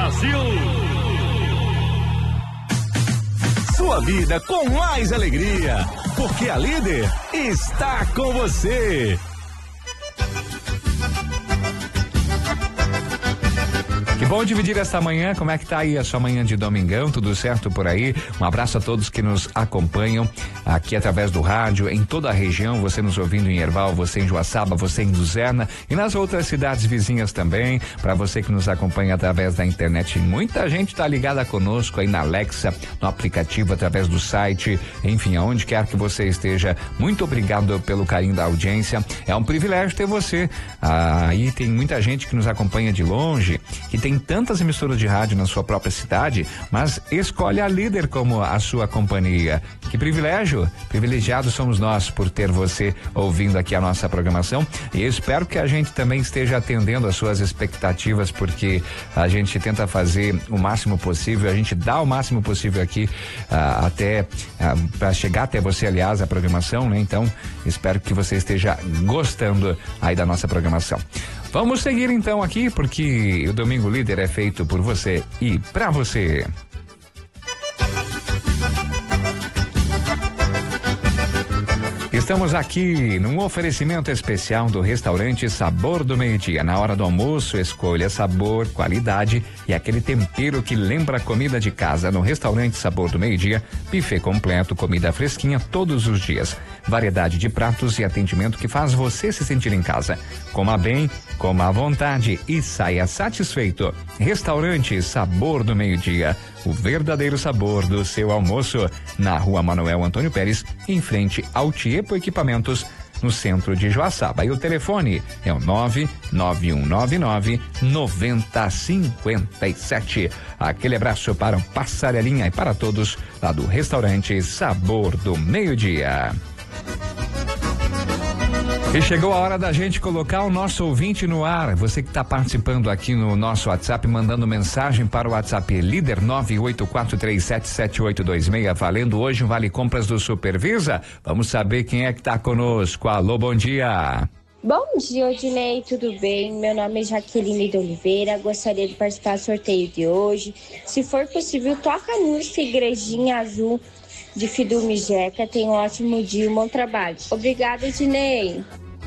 Brasil. Sua vida com mais alegria, porque a Líder está com você. Que bom dividir essa manhã. Como é que tá aí a sua manhã de domingão? Tudo certo por aí? Um abraço a todos que nos acompanham aqui através do rádio, em toda a região, você nos ouvindo em Herval, você em Joaçaba, você em Luzerna e nas outras cidades vizinhas também. Para você que nos acompanha através da internet, muita gente tá ligada conosco aí na Alexa, no aplicativo, através do site, enfim, aonde quer que você esteja. Muito obrigado pelo carinho da audiência. É um privilégio ter você. Aí tem muita gente que nos acompanha de longe, que tem tantas emissoras de rádio na sua própria cidade, mas escolhe a Líder como a sua companhia. Que privilégio, privilegiados somos nós por ter você ouvindo aqui a nossa programação, e espero que a gente também esteja atendendo às suas expectativas, porque a gente tenta fazer o máximo possível, a gente dá o máximo possível aqui até para chegar até você, aliás, a programação, né? Então, espero que você esteja gostando aí da nossa programação. Vamos seguir então aqui, porque o Domingo Líder é feito por você e pra você. Estamos aqui num oferecimento especial do restaurante Sabor do Meio-Dia. Na hora do almoço, escolha sabor, qualidade e aquele tempero que lembra a comida de casa. No restaurante Sabor do Meio-Dia, buffet completo, comida fresquinha todos os dias. Variedade de pratos e atendimento que faz você se sentir em casa. Coma bem, coma à vontade e saia satisfeito. Restaurante Sabor do Meio-Dia. O verdadeiro sabor do seu almoço. Na Rua Manuel Antônio Pérez, em frente ao Tiepo Equipamentos, no centro de Joaçaba. E o telefone é o 99199-9057. Aquele abraço para o Passarelinha e para todos lá do restaurante Sabor do Meio-Dia. E chegou a hora da gente colocar o nosso ouvinte no ar. Você que está participando aqui no nosso WhatsApp, mandando mensagem para o WhatsApp Líder 984377826, valendo hoje um Vale Compras do Supervisa. Vamos saber quem é que está conosco. Alô, bom dia. Bom dia, Odinei, tudo bem? Meu nome é Jaqueline de Oliveira, gostaria de participar do sorteio de hoje. Se for possível, toca a música Igrejinha Azul de Fidume Jeca. Tenha um ótimo dia e um bom trabalho. Obrigada, Odinei.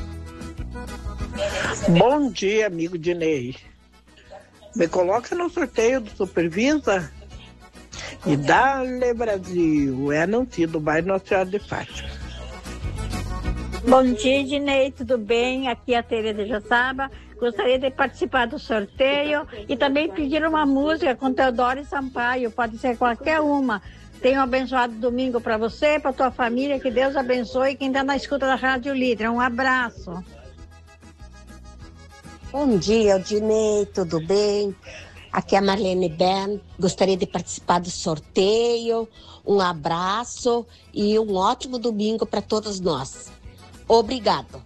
Bom dia, amigo Dinei. Me coloca no sorteio do Supervisa e dá-lhe Brasil. É Nancy, do bairro Nossa Senhora de Fátima. Bom dia, Dinei, tudo bem? Aqui é a Tereza de Joaçaba. Gostaria de participar do sorteio e também pedir uma música com Teodoro e Sampaio. Pode ser qualquer uma. Tenha um abençoado domingo para você, para tua família. Que Deus abençoe quem está na escuta da Rádio Líder. Um abraço. Bom dia, Odinei, tudo bem? Aqui é a Marlene Ben, gostaria de participar do sorteio. Um abraço e um ótimo domingo para todos nós. Obrigado.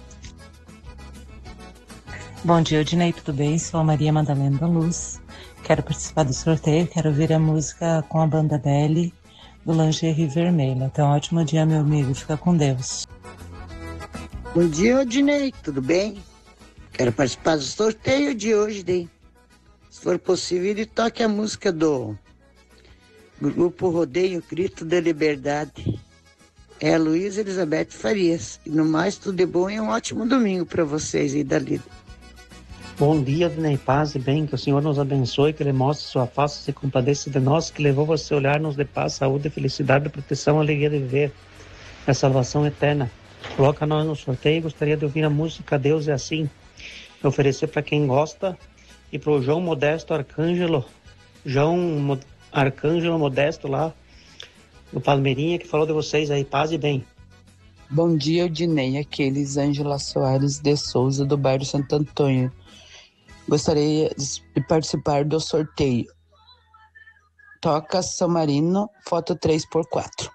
Bom dia, Odinei, tudo bem? Sou a Maria Madalena da Luz. Quero participar do sorteio, quero ouvir a música com a banda Belly do Lingerie Vermelha. Então, ótimo dia, meu amigo. Fica com Deus. Bom dia, Odinei, tudo bem? Quero participar do sorteio de hoje, daí. Se for possível, ele toque a música do Grupo Rodeio Cristo da Liberdade. É a Luísa Elizabeth Farias. E no mais, tudo de bom e um ótimo domingo para vocês aí da Lida. Bom dia, Odinei, paz e bem, que o Senhor nos abençoe, que Ele mostre sua face, se compadeça de nós, que levou você a olhar-nos de paz, saúde, felicidade, proteção, alegria de viver, a salvação eterna. Coloca nós no sorteio, gostaria de ouvir a música Deus é Assim, oferecer para quem gosta, e para o João Modesto Arcângelo, Arcângelo Modesto lá, do Palmeirinha, que falou de vocês aí, paz e bem. Bom dia, Odinei, aqui é Elisângela Soares de Souza, do bairro Santo Antônio. Gostaria de participar do sorteio. Toca São Marino, foto 3x4.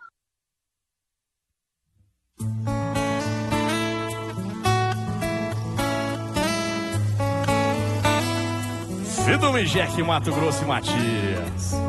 Fidume Jeca, Mato Grosso e Matias.